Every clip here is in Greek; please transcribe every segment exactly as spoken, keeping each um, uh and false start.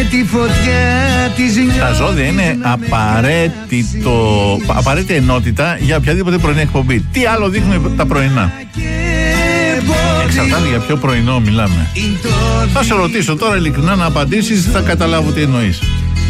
τη φωτιά της νιώθω. Τα ζώδια είναι απαραίτητο, απαραίτητη ενότητα για οποιαδήποτε πρωινή εκπομπή. Τι άλλο δείχνουν τα πρωινά? Εξαρτάται για ποιο πρωινό μιλάμε. Θα σε ρωτήσω τώρα ειλικρινά να απαντήσεις, θα καταλάβω τι εννοείς.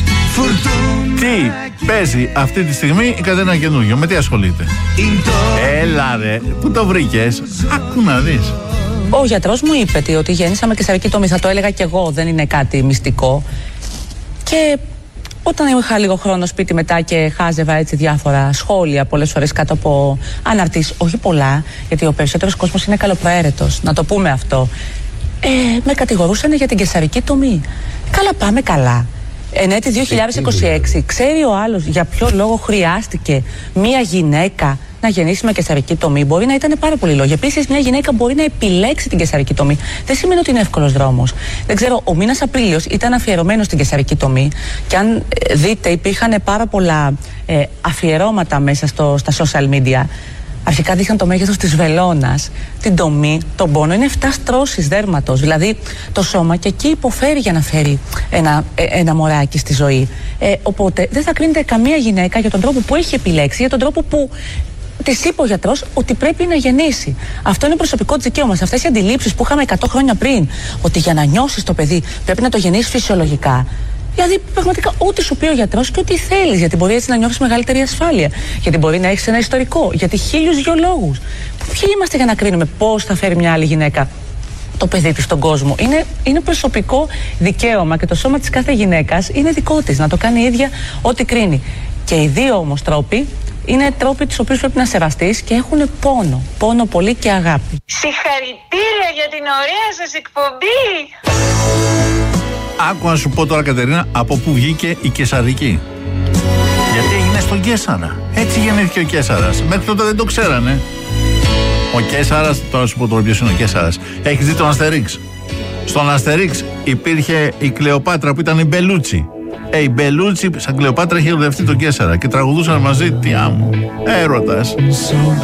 Τι παίζει αυτή τη στιγμή η Κατερίνα καινούργιο? Με τι ασχολείται? Έλα ρε, πού το βρήκες? Άκου να δεις. Ο γιατρός μου είπε ότι γέννησα με καισαρική τομή. Θα το έλεγα κι εγώ, δεν είναι κάτι μυστικό. Και όταν είχα λίγο χρόνο σπίτι μετά και χάζευα έτσι διάφορα σχόλια πολλές φορές κάτω από αναρτήσεις, όχι πολλά, γιατί ο περισσότερος κόσμος είναι καλοπροαίρετος, να το πούμε αυτό, ε, με κατηγορούσαν για την καισαρική τομή. Καλά, πάμε καλά. Εν έτη δύο χιλιάδες είκοσι έξι, ξέρει ο άλλος για ποιο λόγο χρειάστηκε μία γυναίκα να γεννήσει με καισαρική τομή? Μπορεί να ήταν πάρα πολλοί λόγοι. Επίσης, μια γυναίκα μπορεί να επιλέξει την καισαρική τομή. Δεν σημαίνει ότι είναι εύκολος δρόμος. Δεν ξέρω, ο μήνας Απρίλιος ήταν αφιερωμένος στην καισαρική τομή. Και αν ε, δείτε, υπήρχαν πάρα πολλά ε, αφιερώματα μέσα στο, στα social media. Αρχικά δείχναν το μέγεθος της βελόνας, την τομή, τον πόνο. Είναι εφτά στρώσεις δέρματος. Δηλαδή το σώμα και εκεί υποφέρει για να φέρει ένα, ένα μωράκι στη ζωή. Ε, οπότε δεν θα κρίνεται καμία γυναίκα για τον τρόπο που έχει επιλέξει, για τον τρόπο που της είπε ο γιατρός ότι πρέπει να γεννήσει. Αυτό είναι προσωπικό της δικαίωμα. Αυτές οι αντιλήψεις που είχαμε εκατό χρόνια πριν, ότι για να νιώσεις το παιδί πρέπει να το γεννήσεις φυσιολογικά. Δηλαδή, πραγματικά, ό,τι σου πει ο γιατρός και ό,τι θέλεις, γιατί μπορεί έτσι να νιώθεις μεγαλύτερη ασφάλεια. Γιατί μπορεί να έχεις ένα ιστορικό. Γιατί χίλιους δυο λόγους. Ποιοι είμαστε για να κρίνουμε πώς θα φέρει μια άλλη γυναίκα το παιδί της στον κόσμο? Είναι, είναι προσωπικό δικαίωμα και το σώμα της κάθε γυναίκας είναι δικό της. Να το κάνει η ίδια ό,τι κρίνει. Και οι δύο όμως τρόποι είναι τρόποι τους οποίους πρέπει να σεβαστείς και έχουν πόνο. Πόνο πολύ και αγάπη. Συγχαρητήρια για την ωραία σας εκπομπή! Άκου να σου πω τώρα, Κατερίνα, από πού βγήκε η καισαρική. Γιατί έγινε στον Καίσαρα. Έτσι γεννήθηκε ο Καίσαρας. Μέχρι τότε δεν το ξέρανε. Ο Καίσαρας, τώρα σου πω τώρα ποιος είναι ο Καίσαρας. Έχεις δει τον Αστερίξ? Στον Αστερίξ υπήρχε η Κλεοπάτρα που ήταν η Μπελούτσι. Ε, η Μπελούτσι σαν Κλεοπάτρα είχε ερωτευτεί τον Καίσαρα και τραγουδούσαν μαζί. Τι άμμο, έρωτας.